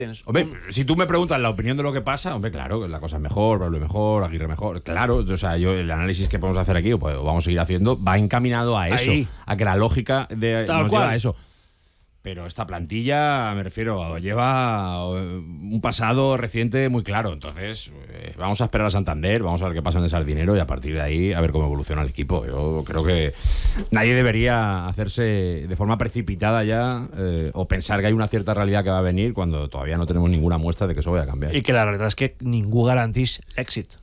Hombre, si tú me preguntas la opinión de lo que pasa, hombre, claro, la cosa es mejor, Braulio mejor, Aguirre mejor, claro, o sea, el análisis que podemos hacer aquí, pues vamos a seguir haciendo, va encaminado a eso, a que la lógica nos lleva a eso. Pero esta plantilla, me refiero, lleva un pasado reciente muy claro. Entonces, vamos a esperar a Santander, vamos a ver qué pasa en el Sardinero y a partir de ahí a ver cómo evoluciona el equipo. Yo creo que nadie debería hacerse de forma precipitada ya o pensar que hay una cierta realidad que va a venir cuando todavía no tenemos ninguna muestra de que eso vaya a cambiar. Y que la verdad es que ningú garantís èxit.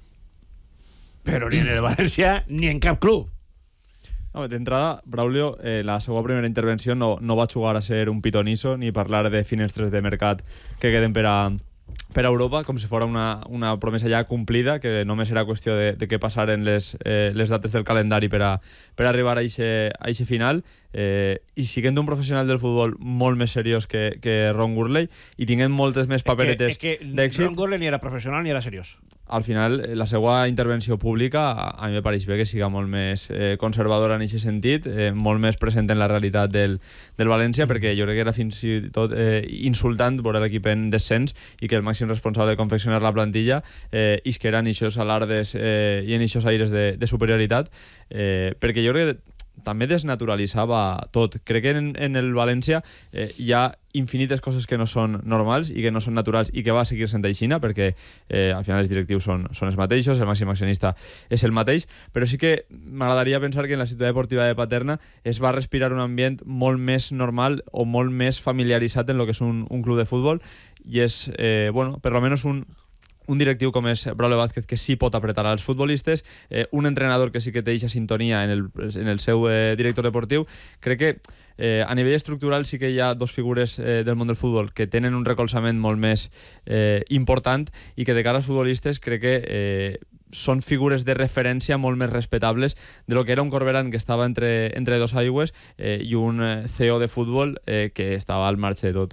Però ni en el València ni en cap club. D'entrada, Braulio, la seva primera intervenció no va jugar a ser un pitoniso ni parlar de finestres de mercat que queden per a Europa, com si fos una promesa ja complida, que només era qüestió de què passaren les dates del calendari per arribar a eixe final, i siguent un professional del futbol molt més seriós que Ron Gurley i tinguent moltes més paperetes d'èxit. Ron Gurley ni era professional ni era seriós. Al final, la seva intervenció pública a mi me pareix bé que siga molt més conservadora en aquest sentit, molt més present en la realitat del València, perquè jo crec que era fins i tot insultant veure l'equip en descens i que el màxim responsable de confeccionar la plantilla isquera en aquests alardes i en aquests aires de superioritat, perquè jo crec que també desnaturalitzava tot. Crec que en el València hi ha infinites coses que no són normals i que no són naturals i que va seguir sent aixina, perquè al final els directius són els mateixos, el màxim accionista és el mateix, però sí que m'agradaria pensar que en la ciutat deportiva de Paterna es va respirar un ambient molt més normal o molt més familiaritzat en el que és un club de futbol, i és, per almenys un directiu com és Braulio Vázquez, que sí pot apretar als futbolistes, un entrenador que sí que té eixa sintonia en el seu director deportiu. Crec que a nivell estructural sí que hi ha dos figures del món del futbol que tenen un recolzament molt més important i que de cara als futbolistes crec que són figures de referència molt més respectables de lo que era un Corberán que estava entre dos aigües i un CEO de futbol que estava al marge de tot.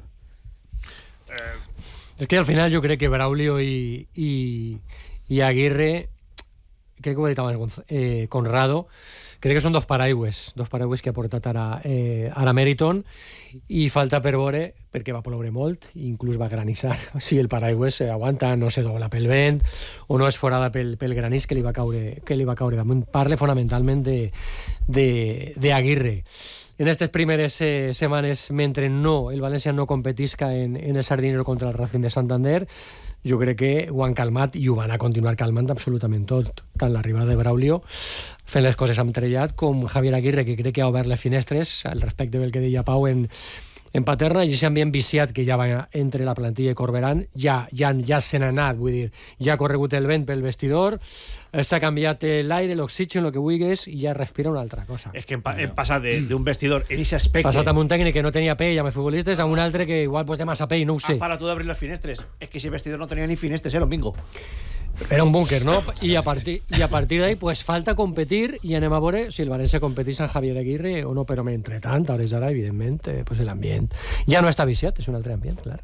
Es que al final yo creo que Braulio y Aguirre, creo que ho he dit abans Conrado, crec que són dos paraigües que ha portat ara Meriton, i falta per veure, perquè va ploure molt, inclús va granitzar, si el paraigües aguanta, no se dobla pel vent o no és forada pel granís que li va caure damunt. Parle fonamentalment de Aguirre. En estas primeres setmanes, mentre el València no competisca en el Sardinero contra el Racing de Santander, jo crec que ho han calmat i ho van a continuar calmant absolutament tot. Tant l'arribada de Braulio fent les coses amb trellat, com Javier Aguirre, que crec que ha obert les finestres al respecte del que deia Pau en Paterna, i aquest ambient viciat que ja va entre la plantilla i Corberán ja se n'ha anat, vull dir, ja ha corregut el vent pel vestidor, s'ha canviat l'aire, l'oxigen, el que vulguis, i ja respira una altra cosa. És que hem passat d'un vestidor en aquest aspecte... Passat amb un tècnic que no tenia pell amb els futbolistes a un altre que igual té massa pell, no ho sé. Para tu d'obrir les finestres. És que aquest vestidor no tenia ni finestres, era un bingo. Era un búnquer, no? I a partir d'ahí pues falta competir i anem a veure si el València competeix amb Javier Aguirre o no, però entretant, a hores d'ara, evidentment, pues l'ambient ja no està viciat, és un altre ambient, clar.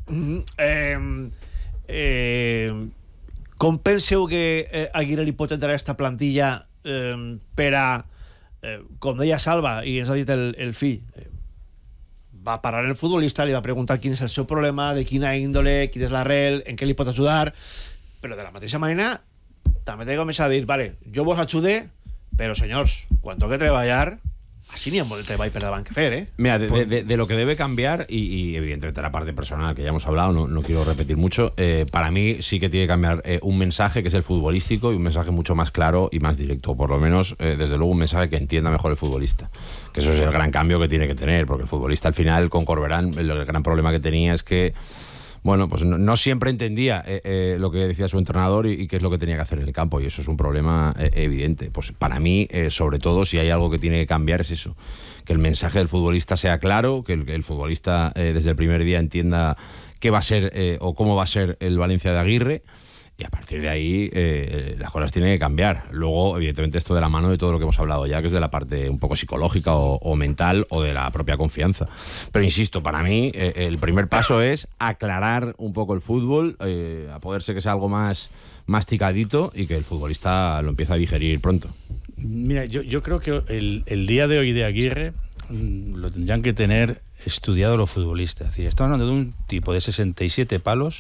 Com penseu que Aguirre li pot entrar a aquesta plantilla per a, com deia Salva, i ens ha dit el fill, va parar el futbolista, li va preguntar quin és el seu problema, de quina índole, quin és l'arrel, en què li pot ajudar, però de la mateixa manera també t'he començat a dir, vale, jo vos ajude, però senyors, quan toque treballar, así ni ha molt treball per davant que fer, Mira, de lo que debe cambiar, y evidentemente la parte personal que ya hemos hablado, no quiero repetir mucho, para mí sí que tiene que cambiar un mensaje que es el futbolístico y un mensaje mucho más claro y más directo, por lo menos, desde luego, un mensaje que entienda mejor el futbolista, que eso es el gran cambio que tiene que tener, porque el futbolista al final, con Corberán, el gran problema que tenía es que bueno, pues no siempre entendía lo que decía su entrenador y qué es lo que tenía que hacer en el campo, y eso es un problema evidente. Pues para mí, sobre todo, si hay algo que tiene que cambiar es eso, que el mensaje del futbolista sea claro, que el futbolista desde el primer día entienda qué va a ser o cómo va a ser el Valencia de Aguirre, y a partir de ahí las cosas tienen que cambiar. Luego, evidentemente, esto de la mano de todo lo que hemos hablado ya, que es de la parte un poco psicológica o mental o de la propia confianza. Pero insisto, para mí el primer paso es aclarar un poco el fútbol, a poder ser que sea algo más masticadito y que el futbolista lo empiece a digerir pronto. Mira, yo creo que el día de hoy de Aguirre lo tendrían que tener estudiado a los futbolistas. Es decir, estamos hablando de un tipo de 67 palos